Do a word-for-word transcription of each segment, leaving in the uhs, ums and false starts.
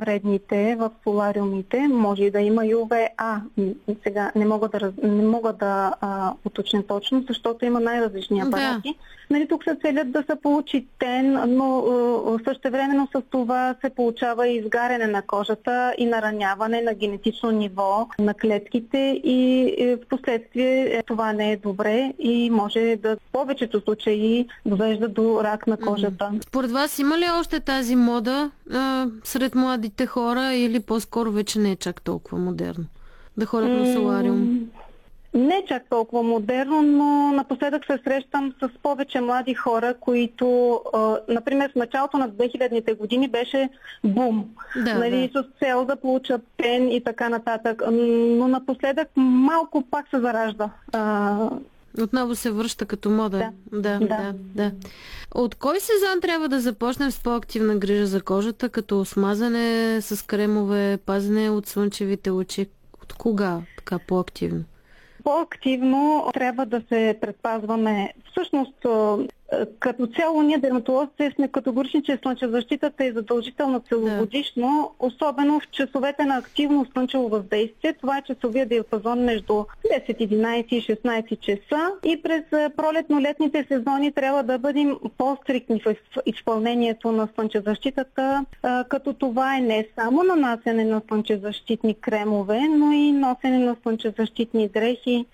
най-вредните в солариумите. Може и да има ю ви А. Сега не мога да, раз... не мога да а, уточня точно, защото има най-различни апарати. Да. Нали, тук се целят да се получи тен, но същевременно с това се получава и изгаряне на кожата и нараняване на генетично ниво на клетките и в последствие това не е добре и може да в повечето случаи довежда до рак на кожата. Според вас има ли още тази мода а, сред младите хора или по-скоро вече не е чак толкова модерно да ходят на солариум? Не чак толкова модерно, но напоследък се срещам с повече млади хора, които, а, например, в началото на две хилядните години беше бум. Да, нали, да. С цел да получат пен и така нататък. Но напоследък малко пак се заражда. А... Отново се връща като мода. Да. Да, да. Да, да. От кой сезон трябва да започнем с по-активна грижа за кожата, като смазане с кремове, пазене от слънчевите лъчи? От кога така по-активно? По-активно трябва да се предпазваме. Всъщност, като цяло ние дерматолозите сме категорични, че слънчезащитата е задължителна целогодишно, да. Особено в часовете на активно слънчево въздействие. Това е часовия диапазон между десет, единайсет и шестнайсет часа и през пролетно-летните сезони трябва да бъдем по-стриктни в изпълнението на слънчезащитата, като това е не само нанасяне на слънчезащитни кремове, но и носене на слънчезащитни дрехи,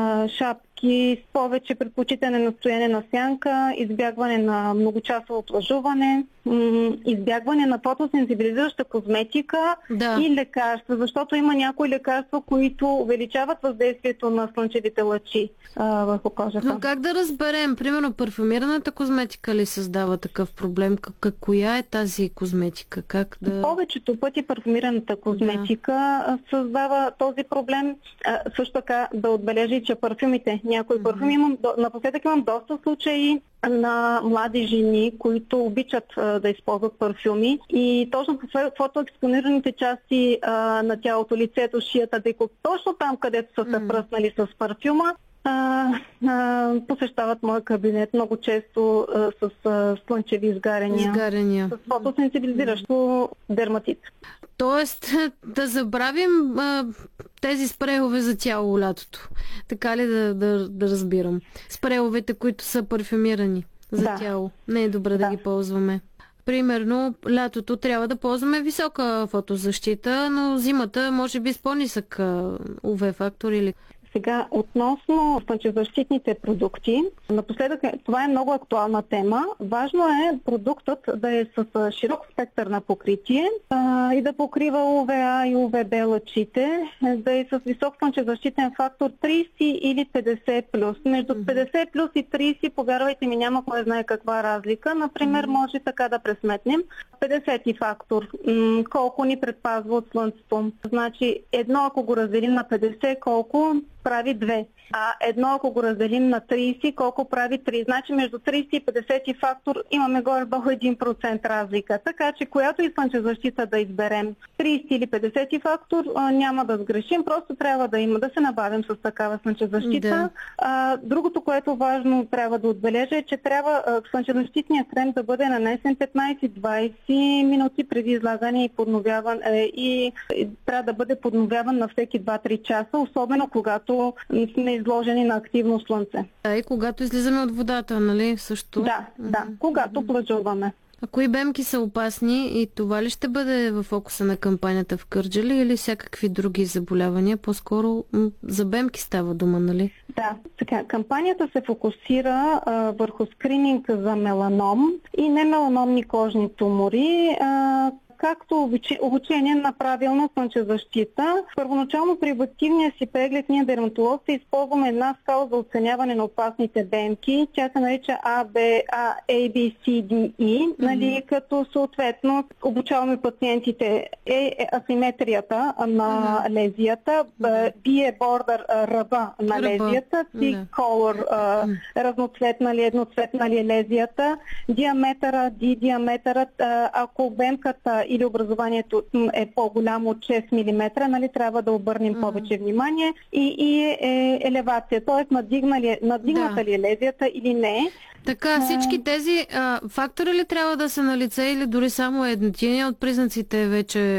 шапки, с повече предпочитане на стояне на сянка, избягване на многочасово отлъжуване, избягване на фотосензибилизираща козметика да. И лекарства, защото има някои лекарства, които увеличават въздействието на слънчевите лъчи а, върху кожата. Но как да разберем? Примерно парфюмираната козметика ли създава такъв проблем? Как, коя е тази козметика? Как да... Повечето пъти парфюмираната козметика да. Създава този проблем. А, също така да отбележи, че парфюмите, някои mm-hmm. парфюми, имам, напоследък имам доста случаи на млади жени, които обичат а, да използват парфюми и точно по фотоекспонираните части а, на тялото, лицето, шията, деко, точно там, където са се mm. пръснали с парфюма, а, а, посещават моя кабинет много често а, с а, слънчеви изгаряния, изгаряния. С фотосенсибилизиращо дерматит. Тоест да забравим а, тези спрейове за тяло лятото. Така ли да, да, да разбирам? Спрейовете, които са парфюмирани за да. Тяло. Не е добре да. Да ги ползваме. Примерно, лятото трябва да ползваме висока фотозащита, но зимата може би с по-нисък ю ви фактор или... Сега, относно слънчезащитните продукти, напоследък това е много актуална тема. Важно е продуктът да е с широк спектър на покритие а, и да покрива ю ви А и ю ви Б лъчите, да е с висок слънчезащитен фактор трийсет или петдесет плюс. Между петдесет плюс и трийсет, повярвайте ми, няма кой знае каква разлика. Например, може така да пресметнем. петдесет фактор. М- колко ни предпазва от слънцето? Значи, едно ако го разделим на петдесет, колко прави две. А едно, ако го разделим на трийсет, колко прави три. Значи между трийсет и петдесет фактор имаме горе-долу един процент разлика. Така че, която и слънчезащита да изберем, трийсет или петдесет фактор, а, няма да сгрешим. Просто трябва да има, да се набавим с такава слънчезащита. Да. А, другото, което важно трябва да отбележа е, че трябва а, слънчезащитният крем да бъде нанесен петнайсет-двайсет минути преди излагане и подновяване и, и трябва да бъде подновяван на всеки два-три часа, особено когато сме изложени на активно слънце. Да, и когато излизаме от водата, нали? Също. Да, да, когато плъжуваме. А кои бемки са опасни и това ли ще бъде в фокуса на кампанията в Кърджали или всякакви други заболявания? По-скоро за бемки става дума, нали? Да. Така, кампанията се фокусира а, върху скрининг за меланом и немеланомни кожни тумори, а, както обучение на правилна слънчезащита. Първоначално при обективния си преглед ние дерматолозите използваме една скала за оценяване на опасните бемки. Тя се нарича А, Б, А, A, B, C, D, E, нали, mm-hmm. като съответно обучаваме пациентите е, е асиметрията на mm-hmm. лезията, B е бордър, ръба на ръба. Лезията, C mm-hmm. color, а, mm-hmm. разноцветна ли, едноцветна ли е лезията, диаметъра, D диаметърът, а, ако бемката или образованието е по-голямо от шест милиметра, нали, трябва да обърнем mm-hmm. повече внимание и, и е, елевация, т.е. надигната да. Ли е лезията или не. Така, всички тези а, фактори ли трябва да са на лице или дори само един от признаците вече